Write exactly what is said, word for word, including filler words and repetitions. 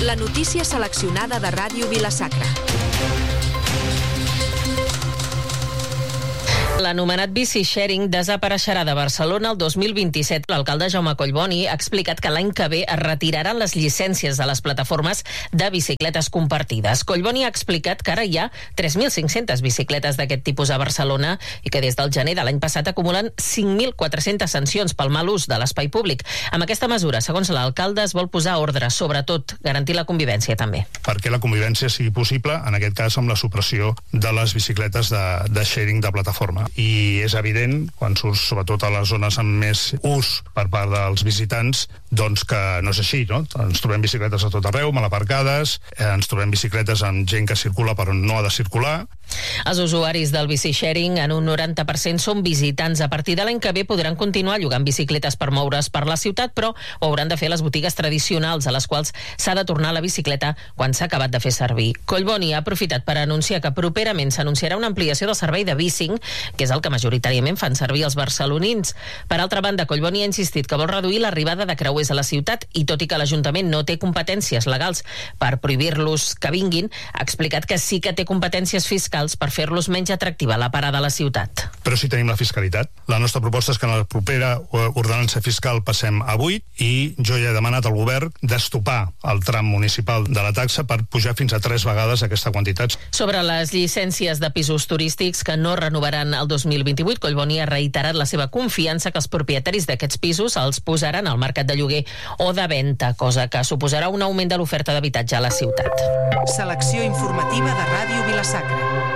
La notícia seleccionada de Ràdio Vila-sacra. L'anomenat bici-sharing desapareixerà de Barcelona el dos mil vint-i-set. L'alcalde Jaume Collboni ha explicat que l'any que ve es retiraran les llicències de les plataformes de bicicletes compartides. Collboni ha explicat que ara hi ha tres mil cinc-centes bicicletes d'aquest tipus a Barcelona i que des del gener de l'any passat acumulen cinc mil quatre-centes sancions pel mal ús de l'espai públic. Amb aquesta mesura, segons l'alcalde, es vol posar ordre, sobretot garantir la convivència també. Perquè la convivència sigui possible, en aquest cas amb la supressió de les bicicletes de, de sharing de plataforma. I és evident, quan surts sobretot a les zones amb més ús per part dels visitants, doncs que no és així, no? Ens trobem bicicletes a tot arreu, mal aparcades, eh, ens trobem bicicletes amb gent que circula per on no ha de circular. Els usuaris del bici-sharing en un noranta per cent són visitants. A partir de l'any que ve podran continuar llogant bicicletes per moure's per la ciutat, però ho hauran de fer les botigues tradicionals, a les quals s'ha de tornar la bicicleta quan s'ha acabat de fer servir. Collboni ha aprofitat per anunciar que properament s'anunciarà una ampliació del servei de bicing, que és el que majoritàriament fan servir els barcelonins. Per altra banda, Collboni ha insistit que vol reduir l'arribada de creuers a la ciutat i, tot i que l'Ajuntament no té competències legals per prohibir-los que vinguin, ha explicat que sí que té competències fiscals per fer-los menys atractiva la parada a la ciutat. Però sí tenim la fiscalitat. La nostra proposta és que en la propera ordenança fiscal passem a vuit i jo ja he demanat al govern d'estopar el tram municipal de la taxa per pujar fins a tres vegades aquesta quantitat. Sobre les llicències de pisos turístics que no renovaran el dos mil vint-i-vuit, Collboni ha reiterat la seva confiança que els propietaris d'aquests pisos els posaran al mercat de lloguer o de venda, cosa que suposarà un augment de l'oferta d'habitatge a la ciutat. Selecció informativa de Ràdio Vila-sacra.